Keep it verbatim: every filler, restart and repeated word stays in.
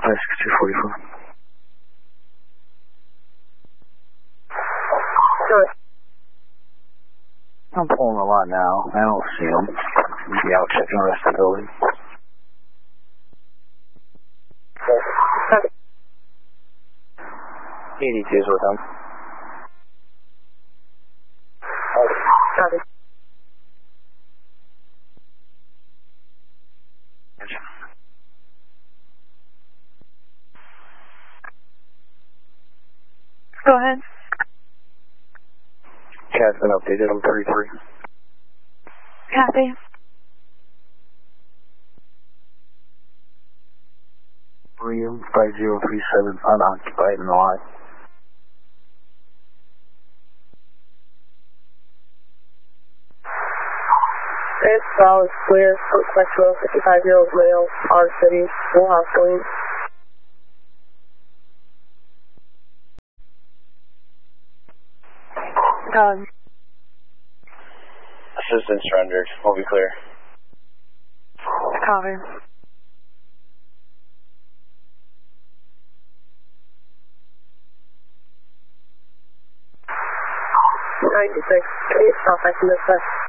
five six two forty-four. Good. I'm pulling a lot now. I don't see them. We'll be out checking the rest of the building. Okay. eighty-two is with them. Copy. Go ahead. Cat's been updated. I'm thirty-three. Copy. William five zero three seven unoccupied in the lot. It's all is clear. Sexual, fifty-five-year-old male, R City, full house going. Um, Assistance rendered. We'll be clear. copy. ninety-six. Can you stop back from this side?